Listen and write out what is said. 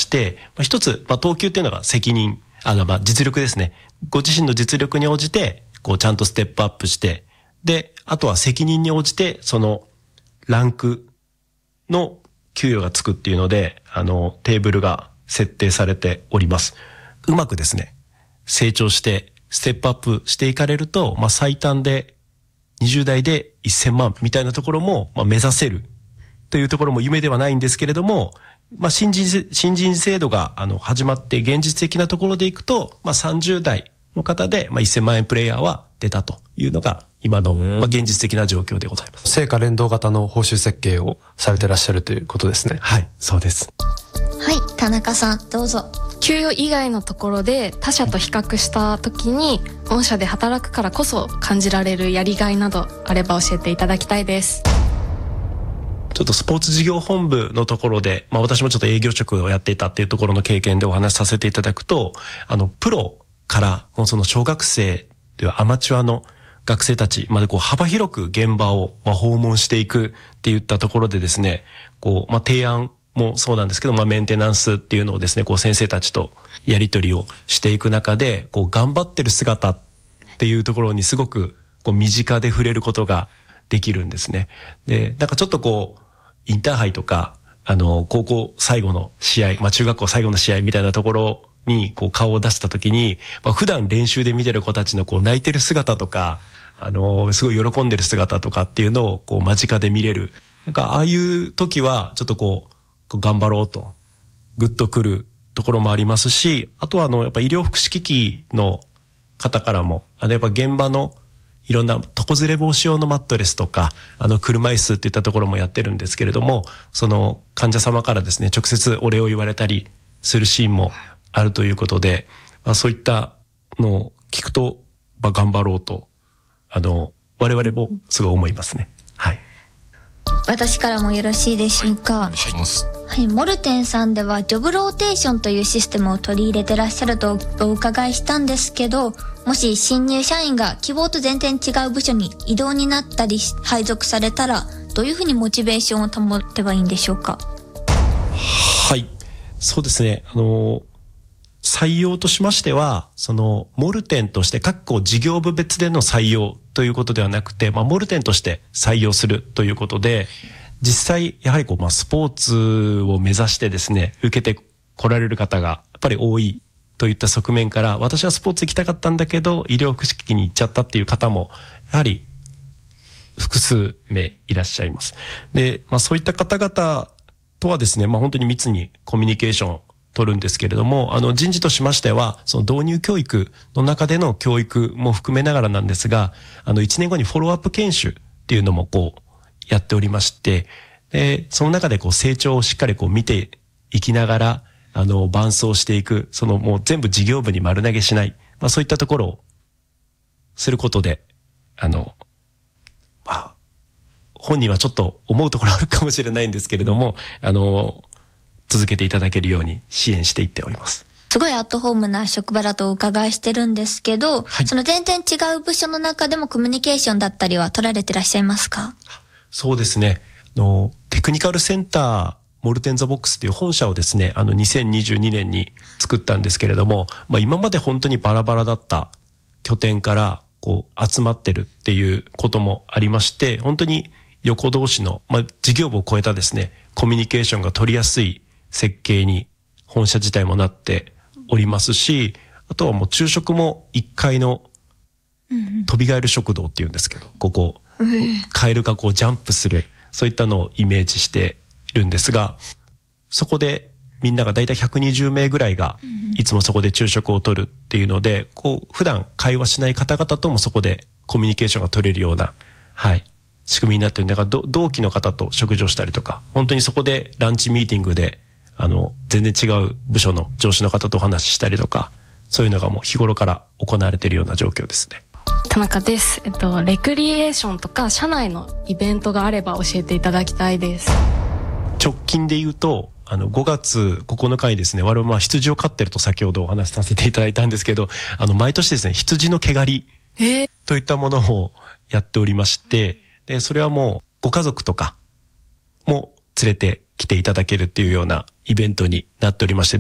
、一つ、等級っていうのが責任、実力ですね。ご自身の実力に応じて、ちゃんとステップアップして、で、あとは責任に応じて、その、ランクの給与がつくっていうので、テーブルが設定されております。うまくですね、成長して、ステップアップしていかれると、最短で20代で1000万みたいなところも、目指せるというところも夢ではないんですけれども、新人制度が始まって現実的なところでいくと、30代の方で、1000万円プレイヤーは出たというのが今の、現実的な状況でございます。 成果連動型の報酬設計をされてらっしゃるということですね。 はい、そうです。 はい、田中さんどうぞ。 給与以外のところで他社と比較した時に御社で働くからこそ感じられるやりがいなどあれば教えていただきたいです。 ちょっとスポーツ事業本部のところで、私もちょっと営業職をやっていたっていうところの経験でお話しさせていただくと、プロからもうその小学生ではアマチュアの学生たちまで幅広く現場を訪問していくっていったところでですね、提案もそうなんですけど、メンテナンスっていうのをですね、先生たちとやり取りをしていく中で、頑張ってる姿っていうところにすごく身近で触れることができるんですね。で、ちょっとインターハイとか、高校最後の試合、中学校最後の試合みたいなところに顔を出した時に、普段練習で見てる子たちの泣いてる姿とか、すごい喜んでる姿とかっていうのを間近で見れる。ああいう時はちょっと頑張ろうとグッとくるところもありますし、あとはやっぱ医療福祉機器の方からもやっぱ現場のいろんな床ずれ防止用のマットレスとか車椅子っていったところもやってるんですけれども、その患者様からですね直接お礼を言われたりするシーンもあるということで、そういったのを聞くと頑張ろうと我々もすごい思いますね。はい。 私からもよろしいでしょうか。お願いします。はい、モルテンさんではジョブローテーションというシステムを取り入れてらっしゃるとお伺いしたんですけど、もし新入社員が希望と全然違う部署に異動になったり配属されたら、どういうふうにモチベーションを保てばいいんでしょうか。 はい、そうですね。採用としましては、モルテンとして各事業部別での採用ということではなくて、モルテンとして採用するということで、実際やはりスポーツを目指してですね、受けて来られる方がやっぱり多いといった側面から、私はスポーツ行きたかったんだけど医療福祉機器に行っちゃったっていう方もやはり複数名いらっしゃいます。で、そういった方々とはですね、本当に密にコミュニケーションを取るんですけれども、人事としましては、その導入教育の中での教育も含めながらなんですが、1年後にフォローアップ研修っていうのもやっておりまして、で、その中で成長をしっかり見ていきながら、伴走していく、もう全部事業部に丸投げしない、そういったところをすることで、本人はちょっと思うところあるかもしれないんですけれども、続けていただけるように支援していっております。 すごいアットホームな職場だとお伺いしてるんですけど、 はい、 その全然違う部署の中でもコミュニケーションだったりは取られてらっしゃいますか？ そうですね。テクニカルセンターモルテンザボックスという本社をですね、2022年に作ったんですけれども、今まで本当にバラバラだった拠点から集まってるっていうこともありまして、本当に横同士の、事業部を超えたですね、コミュニケーションが取りやすい設計に本社自体もなっておりますし、あとはもう昼食も1階の飛びガエル食堂っていうんですけど、カエルがジャンプする、そういったのをイメージしているんですが、そこでみんながだいたい120名ぐらいがいつもそこで昼食をとるっていうので、普段会話しない方々ともそこでコミュニケーションが取れるような、はい、仕組みになってるんで、同期の方と食事をしたりとか、本当にそこでランチミーティングで全然違う部署の上司の方とお話ししたりとか、そういうのがもう日頃から行われているような状況ですね。 田中です。レクリエーションとか社内のイベントがあれば教えていただきたいです。 直近で言うと、5月9日にですね、我々羊を飼ってると先ほどお話しさせていただいたんですけど、毎年ですね、羊の毛刈りといったものをやっておりまして、で、それはもうご家族とかも連れて来ていただけるっていうようなイベントになっておりまして、